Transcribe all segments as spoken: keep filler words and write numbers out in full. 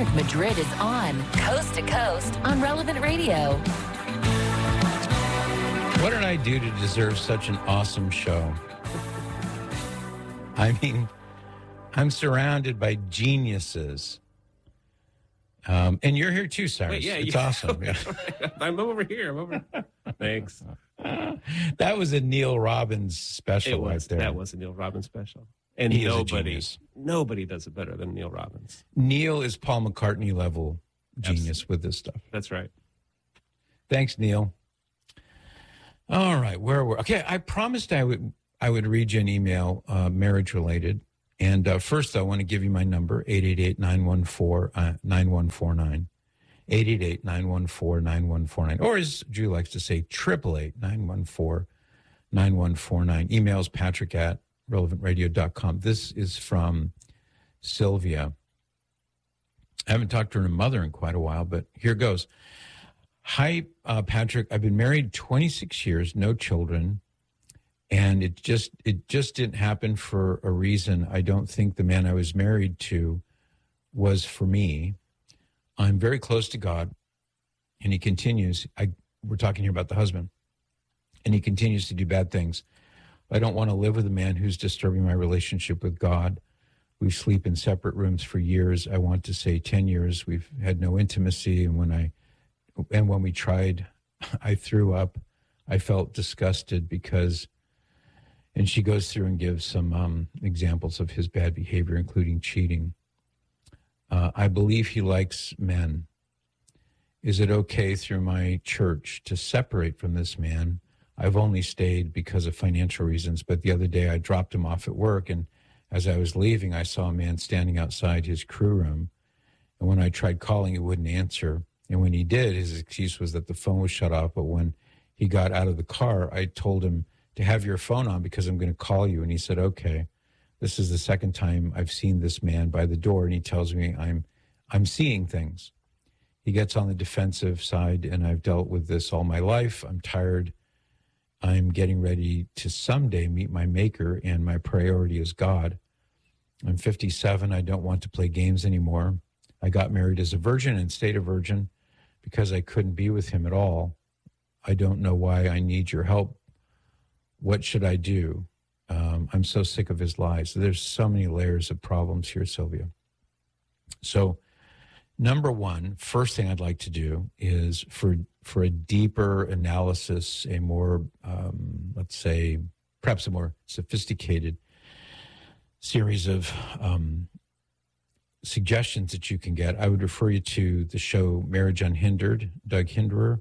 Patrick Madrid is on Coast to Coast on Relevant Radio. What did I do to deserve such an awesome show? I mean, I'm surrounded by geniuses. Um, and you're here too, Cyrus. Wait, yeah, it's yeah. awesome. Yeah. I'm over here. I'm over. Thanks. That was a Neil Robbins special It was. right there. That was a Neil Robbins special. And He is a nobody, genius. nobody does it better than Neil Robbins. Neil is Paul McCartney level genius Absolutely. with this stuff. That's right. Thanks, Neil. All right, where were okay? I promised I would I would read you an email, uh, marriage related. And uh, first, I want to give you my number, eight eight eight, nine one four, nine one four nine. eight eight eight, nine one four, nine one four nine. Or as Drew likes to say, eight eight eight, nine one four, nine one four nine. Emails patrick at relevant radio dot com. This is from Sylvia. I haven't talked to her mother in quite a while, but here goes. Hi, uh, Patrick. I've been married twenty-six years, no children, and it just it just didn't happen for a reason. I don't think the man I was married to was for me. I'm very close to God, and he continues. I we're talking here about the husband, and he continues to do bad things. I don't want to live with a man who's disturbing my relationship with God. We sleep in separate rooms for years. I want to say ten years. We've had no intimacy, and when I And when we tried, I threw up. I felt disgusted because, and she goes through and gives some um, examples of his bad behavior, including cheating. Uh, I believe he likes men. Is it okay through my church to separate from this man? I've only stayed because of financial reasons, but the other day I dropped him off at work, and as I was leaving, I saw a man standing outside his crew room, and when I tried calling, he wouldn't answer. And when he did, his excuse was that the phone was shut off. But when he got out of the car, I told him to have your phone on because I'm going to call you. And he said, okay. This is the second time I've seen this man by the door, and he tells me I'm I'm seeing things. He gets on the defensive side, and I've dealt with this all my life. I'm tired. I'm getting ready to someday meet my maker, and my priority is God. I'm fifty-seven. I don't want to play games anymore. I got married as a virgin and stayed a virgin because I couldn't be with him at all. I don't know why. I need your help. What should I do? Um, I'm so sick of his lies. There's so many layers of problems here, Sylvia. So number one, first thing I'd like to do is for for a deeper analysis, a more, um, let's say, perhaps a more sophisticated series of um suggestions that you can get, I would refer you to the show Marriage Unhindered. Doug Hinderer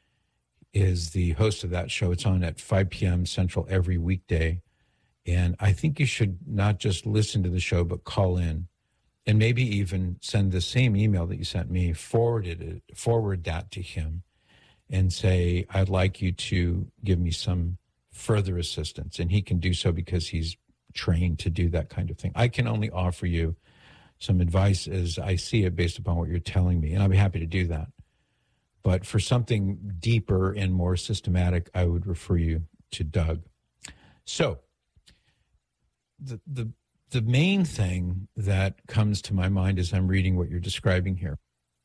is the host of that show. It's on at five p.m. Central every weekday. And I think you should not just listen to the show, but call in and maybe even send the same email that you sent me, forwarded it, forward that to him and say, I'd like you to give me some further assistance. And he can do so because he's trained to do that kind of thing. I can only offer you some advice as I see it based upon what you're telling me, and I'll be happy to do that. But for something deeper and more systematic, I would refer you to Doug. So the the the main thing that comes to my mind as I'm reading what you're describing here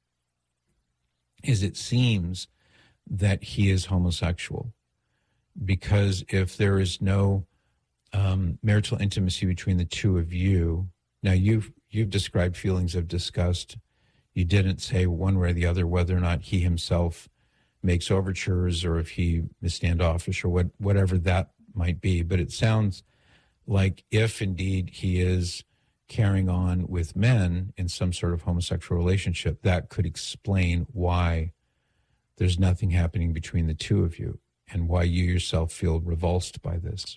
is it seems that he is homosexual, because if there is no um, marital intimacy between the two of you, now you've You've described feelings of disgust. You didn't say one way or the other whether or not he himself makes overtures or if he is standoffish or what, whatever that might be. But it sounds like if indeed he is carrying on with men in some sort of homosexual relationship, that could explain why there's nothing happening between the two of you and why you yourself feel revulsed by this.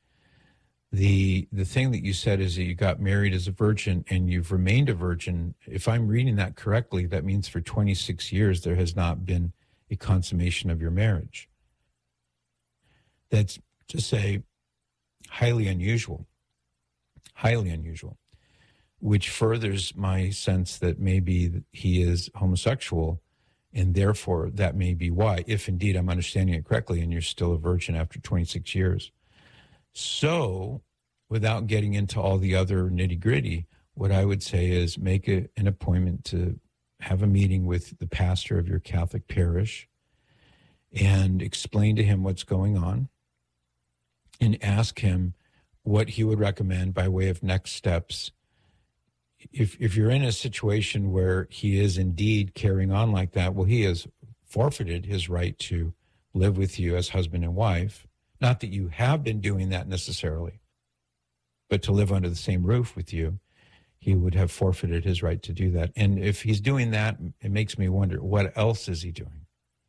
The the thing that you said is that you got married as a virgin and you've remained a virgin. If I'm reading that correctly, that means for twenty-six years there has not been a consummation of your marriage. That's to say highly unusual, highly unusual, which furthers my sense that maybe he is homosexual, and therefore that may be why, if indeed I'm understanding it correctly, and you're still a virgin after twenty-six years. So, without getting into all the other nitty-gritty, what I would say is make a, an appointment to have a meeting with the pastor of your Catholic parish and explain to him what's going on and ask him what he would recommend by way of next steps. If if you're in a situation where he is indeed carrying on like that, well, he has forfeited his right to live with you as husband and wife. Not that you have been doing that necessarily, but to live under the same roof with you, he would have forfeited his right to do that. And if he's doing that, it makes me wonder, what else is he doing?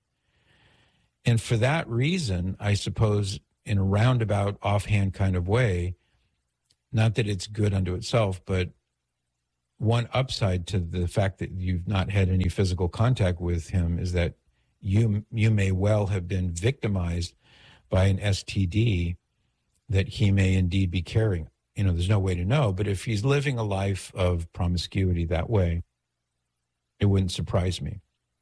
And for that reason, I suppose, in a roundabout, offhand kind of way, not that it's good unto itself, but one upside to the fact that you've not had any physical contact with him is that you you may well have been victimized by an S T D that he may indeed be carrying. You know, there's no way to know, but if he's living a life of promiscuity that way, it wouldn't surprise me.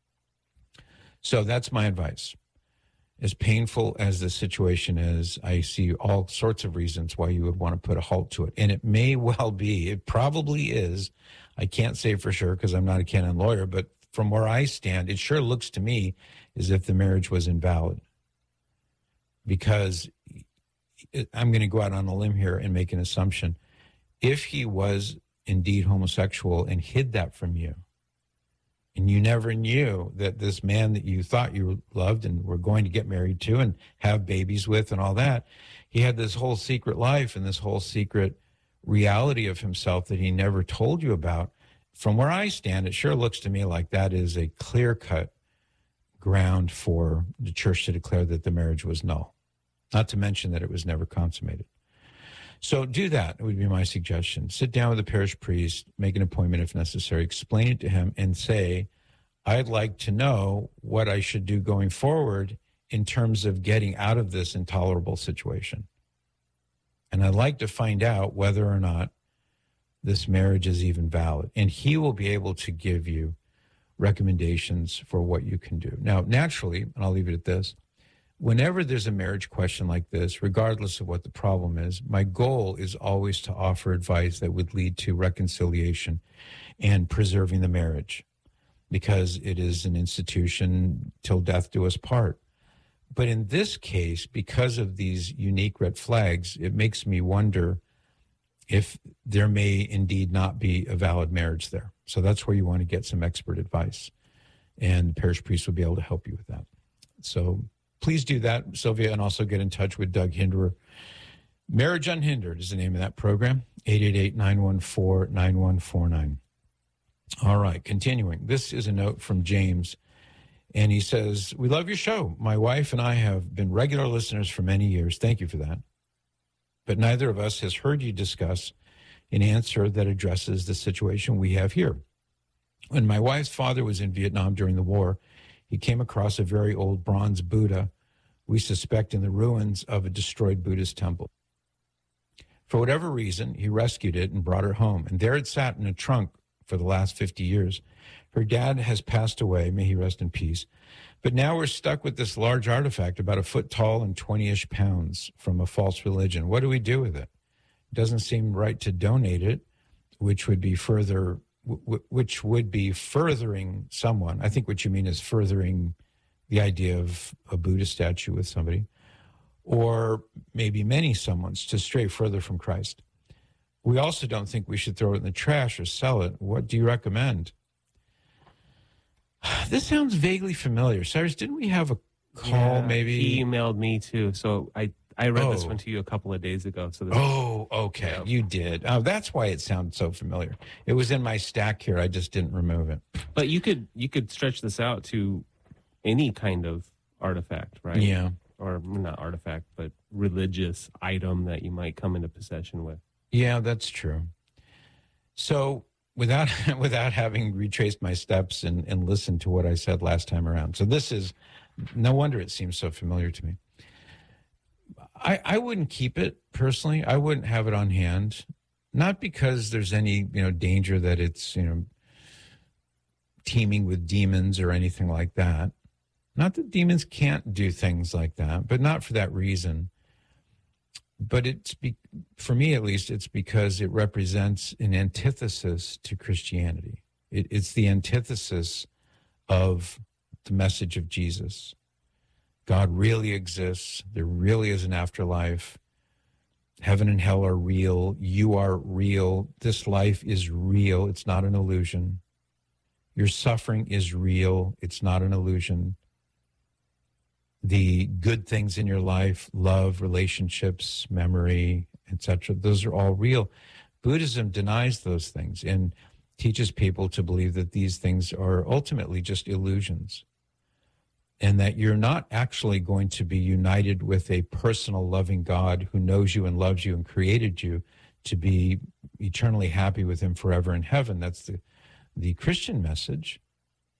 So that's my advice. As painful as the situation is, I see all sorts of reasons why you would want to put a halt to it. And it may well be, it probably is, I can't say for sure because I'm not a canon lawyer, but from where I stand, it sure looks to me as if the marriage was invalid. Because I'm going to go out on a limb here and make an assumption. If he was indeed homosexual and hid that from you, and you never knew that this man that you thought you loved and were going to get married to and have babies with and all that, he had this whole secret life and this whole secret reality of himself that he never told you about. From where I stand, it sure looks to me like that is a clear-cut ground for the church to declare that the marriage was null, not to mention that it was never consummated. So do that, it would be my suggestion. Sit down with the parish priest, make an appointment if necessary, explain it to him, and say, I'd like to know what I should do going forward in terms of getting out of this intolerable situation. And I'd like to find out whether or not this marriage is even valid. And he will be able to give you recommendations for what you can do. Now, naturally, and I'll leave it at this, whenever there's a marriage question like this, regardless of what the problem is, my goal is always to offer advice that would lead to reconciliation and preserving the marriage, because it is an institution till death do us part. But in this case, because of these unique red flags, it makes me wonder if there may indeed not be a valid marriage there. So that's where you want to get some expert advice, and the parish priest will be able to help you with that. So please do that, Sylvia, and also get in touch with Doug Hinderer. Marriage Unhindered is the name of that program, eight eight eight, nine one four, nine one four nine. All right, continuing. This is a note from James, and he says, we love your show. My wife and I have been regular listeners for many years. Thank you for that. But neither of us has heard you discuss an answer that addresses the situation we have here. When my wife's father was in Vietnam during the war, he came across a very old bronze Buddha, we suspect in the ruins of a destroyed Buddhist temple. For whatever reason, he rescued it and brought her home, and there it sat in a trunk for the last fifty years. Her dad has passed away, may he rest in peace, but now we're stuck with this large artifact about a foot tall and twenty-ish pounds from a false religion. What do we do with it? It doesn't seem right to donate it, which would be further which would be furthering someone. I think what you mean is furthering the idea of a Buddha statue with somebody, or maybe many someone's to stray further from Christ. We also don't think we should throw it in the trash or sell it. What do you recommend? This sounds vaguely familiar. Cyrus, didn't we have a call Yeah, maybe? He emailed me too. So I, I read this Oh. one to you a couple of days ago. So this, Oh, okay. Yeah. You did. Oh, that's why it sounds so familiar. It was in my stack here. I just didn't remove it. but you could you could stretch this out to any kind of artifact, right? Yeah. Or not artifact, but religious item that you might come into possession with. Yeah, that's true. So without without having retraced my steps and, and listened to what I said last time around. So this is, no wonder it seems so familiar to me. I, I wouldn't keep it personally. I wouldn't have it on hand, not because there's any, you know, danger that it's, you know, teeming with demons or anything like that. Not that demons can't do things like that, but not for that reason. But it's, be, for me at least, it's because it represents an antithesis to Christianity. It, it's the antithesis of the message of Jesus. God really exists. There really is an afterlife. Heaven and hell are real. You are real. This life is real. It's not an illusion. Your suffering is real. It's not an illusion. The good things in your life, love, relationships, memory, et cetera, those are all real. Buddhism denies those things and teaches people to believe that these things are ultimately just illusions, and that you're not actually going to be united with a personal, loving God who knows you and loves you and created you to be eternally happy with him forever in heaven. That's the, the Christian message.